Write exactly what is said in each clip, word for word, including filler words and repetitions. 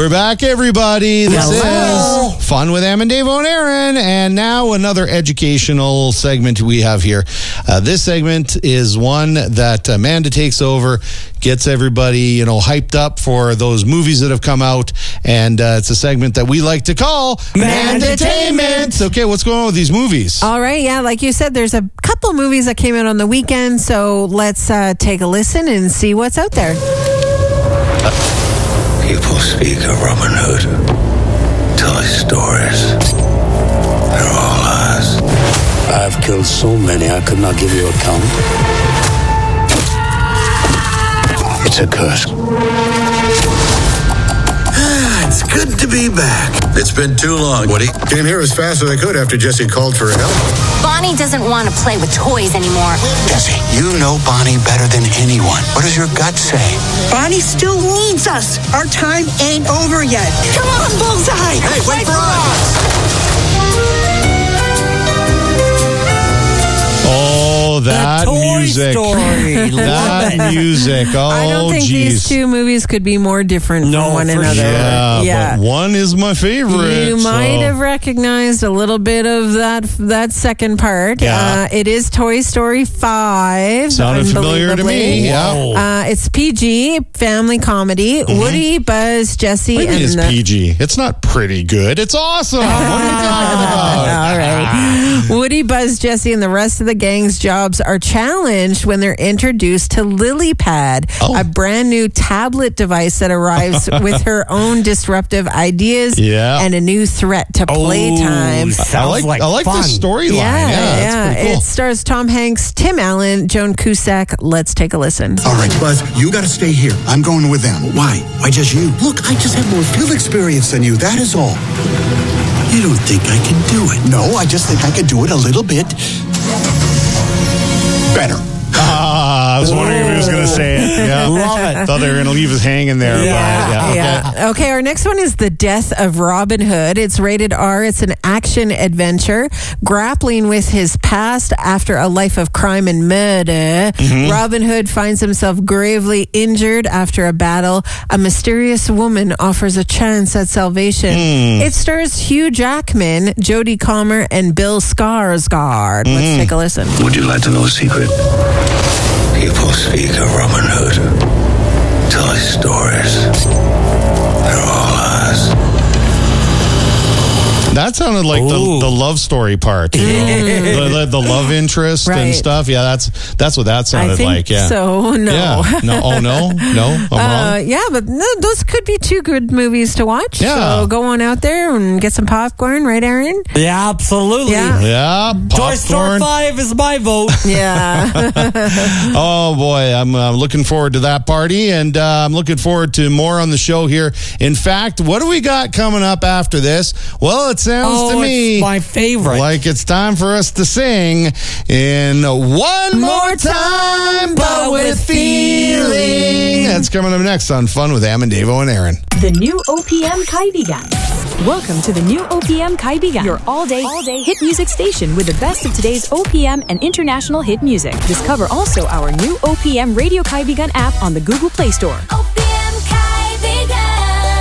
We're back, everybody. This Hello. is Fun with Em and Dave and Aaron. And now another educational segment we have here. Uh, this segment is one that Amanda takes over, gets everybody, you know, hyped up for those movies that have come out. And uh, it's a segment that we like to call Mandatainment. Okay, what's going on with these movies? All right, yeah, like you said, there's a couple movies that came out on the weekend, so let's uh, take a listen and see what's out there. People speak of Robin Hood, tell us stories. They're all lies. I've killed so many I could not give you a count. It's a curse. It's good to be back. It's been too long, Woody. Came here as fast as I could after Jesse called for help. Bonnie doesn't want to play with toys anymore. Jesse, you know Bonnie better than anyone. What does your gut say? Bonnie still needs us. Our time ain't over yet. Come on, Bullseye. Hey, wait for us! Oh, that The Toy music. Story. That Love it. music. Oh, I don't think geez. these two movies could be more different No, from one for another. Yeah, yeah. but one is my favorite. You might so- have recognized a little bit of that that second part. Yeah. Uh, it is Toy Story five. Sounded familiar to me. unbelievably. Yeah. Uh, it's P G, family comedy. Mm-hmm. Woody, Buzz, Jesse, Maybe and it's the, P G. It's not pretty good. It's awesome. What are you talking about? All right. Woody, Buzz, Jesse, and the rest of the gang's jobs are challenged when they're introduced to LilyPad, Oh. a brand new tablet device that arrives with her own disruptive ideas Yeah. and a new threat to playtime. Oh, sounds I like, like I like fun. the storyline. Yeah, Yeah, that's yeah. pretty cool. It stars Tom Hanks, Tim Allen, Joan Cusack. Let's take a listen. All right, Buzz, you got to stay here. I'm going with them. Why? Why just you? Look, I just have more field experience than you. That is all. You don't think I can do it? No, I just think I can do it a little bit better. Ah, I was wondering if he was going to say it. Yeah. Love it. Thought they were going to leave us hanging there. but Yeah, yeah. Okay. yeah. Okay, our next one is The Death of Robin Hood. It's rated R. It's an action adventure grappling with his past after a life of crime and murder. Mm-hmm. Robin Hood finds himself gravely injured after a battle. A mysterious woman offers a chance at salvation. Hmm. It stars Hugh Jackman, Jodie Comer, and Bill Skarsgård. Hmm. Let's take a listen. Would you like to know a secret? People speak of Robin Hood, tell us stories. They're all lies. That sounded like the, Ooh. the love story part. You know? the, the, the love interest and Right. stuff. Yeah, that's that's what that sounded I think like. Yeah. so. No. Yeah. No. Oh, no. No. I'm Uh, wrong. yeah, but no, those could be two good movies to watch. Yeah. So go on out there and get some popcorn, right, Aaron? Yeah, absolutely. Yeah. Yeah. Toy Story Popcorn. five is my vote. Yeah. Oh boy, I'm uh, looking forward to that party, and uh, I'm looking forward to more on the show here. In fact, what do we got coming up after this? Well, it sounds Oh, to me it's my favorite. like it's time for us to sing in One More Time, but with feeling. That's coming up next on Fun with Am and Davo and Aaron. The new O P M Kaibigan. Welcome to the new O P M Kaibigan, your all-day, all-day hit music station with the best of today's O P M and international hit music. Discover also our new O P M Radio Kaibigan app on the Google Play Store. O P M Kaibigan.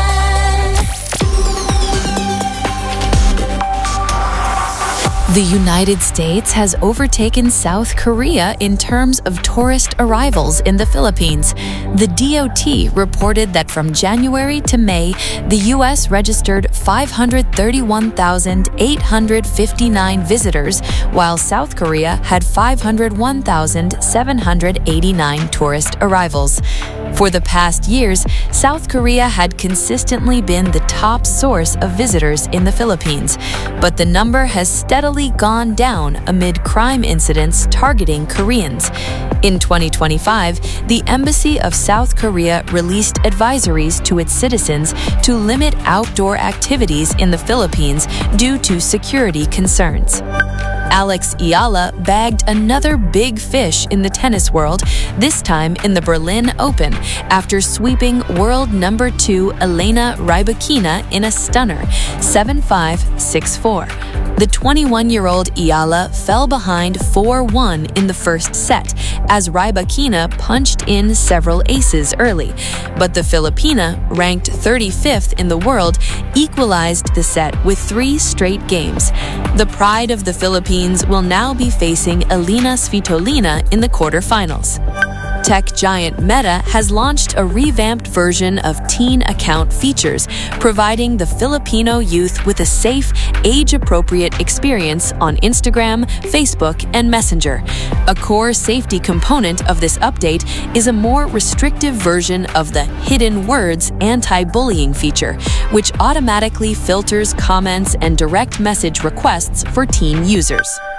The United States has overtaken South Korea in terms of tourist arrivals in the Philippines. The D O T reported that from January to May, the U S registered five hundred thirty-one thousand eight hundred fifty-nine visitors, while South Korea had five hundred one thousand seven hundred eighty-nine tourist arrivals. For the past years, South Korea had consistently been the top source of visitors in the Philippines, but the number has steadily gone down amid crime incidents targeting Koreans. In twenty twenty-five, the Embassy of South Korea released advisories to its citizens to limit outdoor activities in the Philippines due to security concerns. Alex Ayala bagged another big fish in the tennis world, this time in the Berlin Open, after sweeping world number two Elena Rybakina in a stunner, seven five, six four. The twenty-one-year-old Ayala fell behind four one in the first set as Rybakina punched in several aces early, but the Filipina, ranked thirty-fifth in the world, equalized the set with three straight games. The pride of the Philippines will now be facing Elina Svitolina in the quarterfinals. Tech giant Meta has launched a revamped version of teen account features, providing the Filipino youth with a safe, age-appropriate experience on Instagram, Facebook, and Messenger. A core safety component of this update is a more restrictive version of the Hidden Words anti-bullying feature, which automatically filters comments and direct message requests for teen users.